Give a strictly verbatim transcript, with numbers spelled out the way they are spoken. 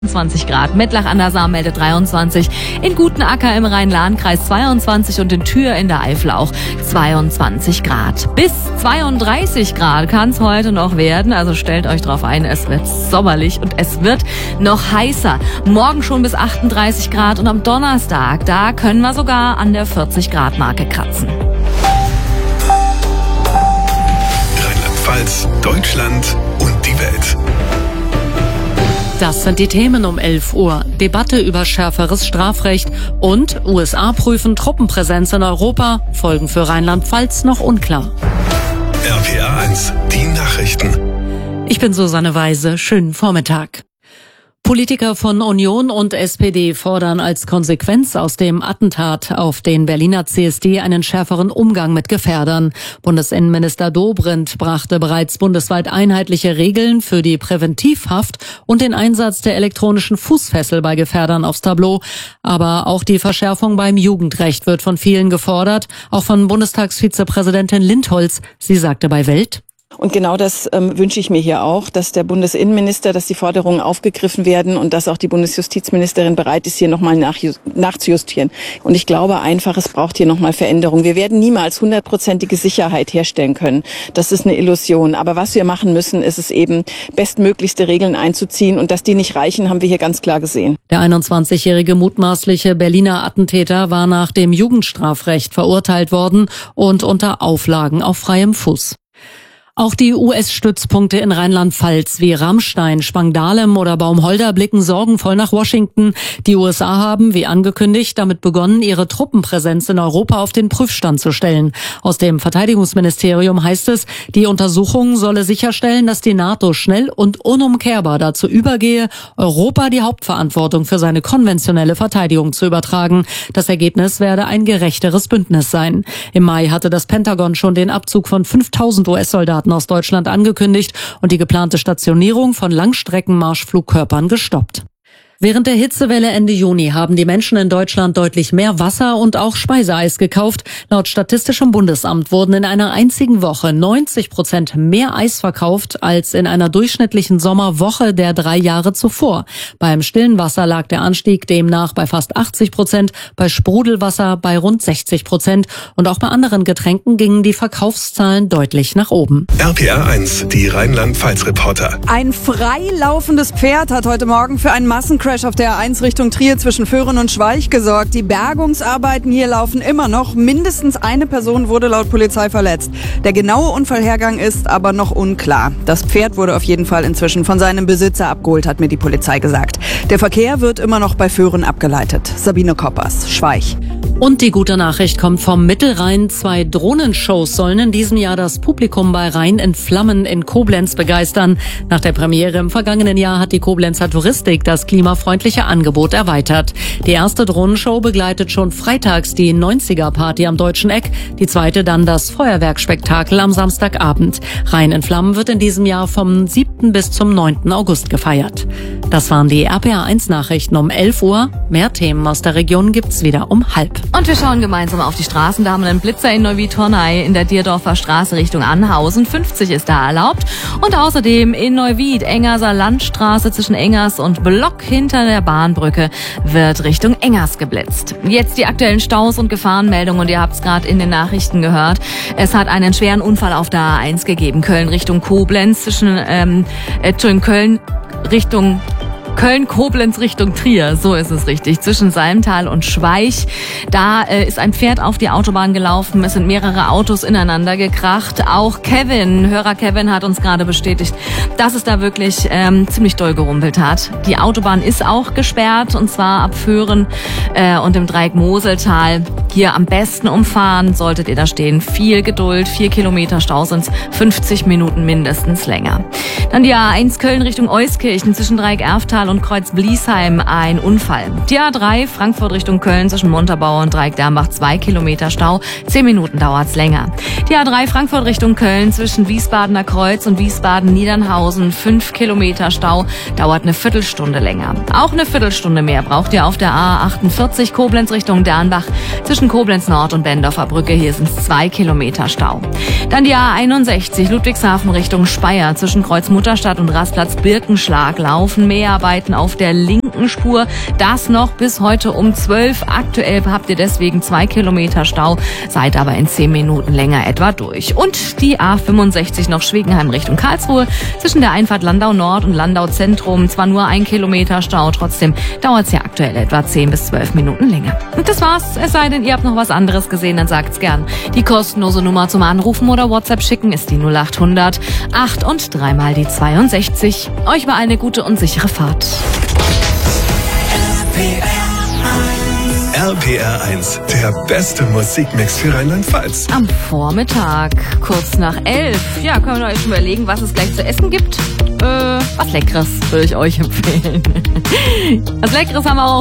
zwanzig Grad. Mettlach an der Saar meldet dreiundzwanzig, in Gutenacker im Rhein-Lahn-Kreis zweiundzwanzig und in Thür in der Eifel auch zweiundzwanzig Grad. Bis zweiunddreißig Grad kann es heute noch werden, also stellt euch drauf ein, es wird sommerlich und es wird noch heißer. Morgen schon bis achtunddreißig Grad und am Donnerstag, da können wir sogar an der vierzig Grad Marke kratzen. Rheinland-Pfalz, Deutschland und die Welt. Das sind die Themen um elf Uhr. Debatte über schärferes Strafrecht und U S A prüfen Truppenpräsenz in Europa. Folgen für Rheinland-Pfalz noch unklar. R P R eins, die Nachrichten. Ich bin Susanne Weise. Schönen Vormittag. Politiker von Union und S P D fordern als Konsequenz aus dem Attentat auf den Berliner C S D einen schärferen Umgang mit Gefährdern. Bundesinnenminister Dobrindt brachte bereits bundesweit einheitliche Regeln für die Präventivhaft und den Einsatz der elektronischen Fußfessel bei Gefährdern aufs Tableau. Aber auch die Verschärfung beim Jugendrecht wird von vielen gefordert, auch von Bundestagsvizepräsidentin Lindholz. Sie sagte bei Welt: Und genau das ähm, wünsche ich mir hier auch, dass der Bundesinnenminister, dass die Forderungen aufgegriffen werden und dass auch die Bundesjustizministerin bereit ist, hier nochmal nachju- nachzujustieren. Und ich glaube einfach, es braucht hier nochmal Veränderung. Wir werden niemals hundertprozentige Sicherheit herstellen können. Das ist eine Illusion. Aber was wir machen müssen, ist es eben, bestmöglichste Regeln einzuziehen. Und dass die nicht reichen, haben wir hier ganz klar gesehen. Der einundzwanzigjährige mutmaßliche Berliner Attentäter war nach dem Jugendstrafrecht verurteilt worden und unter Auflagen auf freiem Fuß. Auch die U S-Stützpunkte in Rheinland-Pfalz wie Ramstein, Spangdahlem oder Baumholder blicken sorgenvoll nach Washington. Die U S A haben, wie angekündigt, damit begonnen, ihre Truppenpräsenz in Europa auf den Prüfstand zu stellen. Aus dem Verteidigungsministerium heißt es, die Untersuchung solle sicherstellen, dass die NATO schnell und unumkehrbar dazu übergehe, Europa die Hauptverantwortung für seine konventionelle Verteidigung zu übertragen. Das Ergebnis werde ein gerechteres Bündnis sein. Im Mai hatte das Pentagon schon den Abzug von fünftausend U S-Soldaten aus Deutschland angekündigt und die geplante Stationierung von Langstreckenmarschflugkörpern gestoppt. Während der Hitzewelle Ende Juni haben die Menschen in Deutschland deutlich mehr Wasser und auch Speiseeis gekauft. Laut Statistischem Bundesamt wurden in einer einzigen Woche neunzig Prozent mehr Eis verkauft als in einer durchschnittlichen Sommerwoche der drei Jahre zuvor. Beim stillen Wasser lag der Anstieg demnach bei fast achtzig Prozent, bei Sprudelwasser bei rund sechzig Prozent. Und auch bei anderen Getränken gingen die Verkaufszahlen deutlich nach oben. R P R eins, die Rheinland-Pfalz-Reporter. Ein freilaufendes Pferd hat heute Morgen für einen Massencrash auf der A eins Richtung Trier zwischen Föhren und Schweich gesorgt. Die Bergungsarbeiten hier laufen immer noch. Mindestens eine Person wurde laut Polizei verletzt. Der genaue Unfallhergang ist aber noch unklar. Das Pferd wurde auf jeden Fall inzwischen von seinem Besitzer abgeholt, hat mir die Polizei gesagt. Der Verkehr wird immer noch bei Föhren abgeleitet. Sabine Koppers, Schweich. Und die gute Nachricht kommt vom Mittelrhein. Zwei Drohnenshows sollen in diesem Jahr das Publikum bei Rhein in Flammen in Koblenz begeistern. Nach der Premiere im vergangenen Jahr hat die Koblenzer Touristik das klimafreundliche Angebot erweitert. Die erste Drohnenshow begleitet schon freitags die neunziger-Party am Deutschen Eck, die zweite dann das Feuerwerkspektakel am Samstagabend. Rhein in Flammen wird in diesem Jahr vom siebten bis zum neunten August gefeiert. Das waren die R P R eins Nachrichten um elf Uhr. Mehr Themen aus der Region gibt's wieder um halb. Und wir schauen gemeinsam auf die Straßen. Da haben wir einen Blitzer in Neuwied-Tornay in der Dierdorfer Straße Richtung Anhausen. fünfzig ist da erlaubt. Und außerdem in Neuwied, Engerser Landstraße zwischen Engers und Block hinter der Bahnbrücke wird Richtung Engers geblitzt. Jetzt die aktuellen Staus und Gefahrenmeldungen. Und ihr habt es gerade in den Nachrichten gehört. Es hat einen schweren Unfall auf der A eins gegeben. Köln Richtung Koblenz zwischen ähm, äh, Köln Richtung Köln-Koblenz Richtung Trier, so ist es richtig, zwischen Salmtal und Schweich. Da äh, ist ein Pferd auf die Autobahn gelaufen, es sind mehrere Autos ineinander gekracht. Auch Kevin, Hörer Kevin hat uns gerade bestätigt, dass es da wirklich ähm, ziemlich doll gerumpelt hat. Die Autobahn ist auch gesperrt, und zwar ab Föhren äh, und im Dreieck Moseltal. Hier am besten umfahren, solltet ihr da stehen. Viel Geduld, vier Kilometer Stau sind fünfzig Minuten mindestens länger. Dann die A eins Köln Richtung Euskirchen zwischen Dreieck Erftal und Kreuz-Bliesheim ein Unfall. Die A drei Frankfurt Richtung Köln zwischen Montabaur und Dreieck Dermbach zwei Kilometer Stau. Zehn Minuten dauert's länger. Die A drei Frankfurt Richtung Köln zwischen Wiesbadener Kreuz und Wiesbaden-Niedernhausen fünf Kilometer Stau. Dauert eine Viertelstunde länger. Auch eine Viertelstunde mehr braucht ihr auf der A achtundvierzig Koblenz Richtung Dernbach zwischen Koblenz Nord und Bendorfer Brücke. Hier sind es zwei Kilometer Stau. Dann die A einundsechzig Ludwigshafen Richtung Speyer zwischen Kreuz Mutterstadt und Rastplatz Birkenschlag laufen Mehrarbeiten Bauarbeiten auf der linken Spur. Das noch bis heute um zwölf. Aktuell habt ihr deswegen zwei Kilometer Stau, seid aber in zehn Minuten länger etwa durch. Und die A fünfundsechzig noch Schwegenheim Richtung Karlsruhe. Zwischen der Einfahrt Landau Nord und Landau Zentrum zwar nur ein Kilometer Stau, trotzdem dauert es ja aktuell etwa zehn bis zwölf Minuten länger. Und das war's. Es sei denn, ihr habt noch was anderes gesehen, dann sagt's gern. Die kostenlose Nummer zum Anrufen oder WhatsApp schicken ist die null acht hundert acht und dreimal die zweiundsechzig. Euch war eine gute und sichere Fahrt. R P R eins, der beste Musikmix für Rheinland-Pfalz. Am Vormittag, kurz nach elf. Ja, können wir euch schon überlegen, was es gleich zu essen gibt? Äh, was Leckeres würde ich euch empfehlen. Was Leckeres haben wir auch auf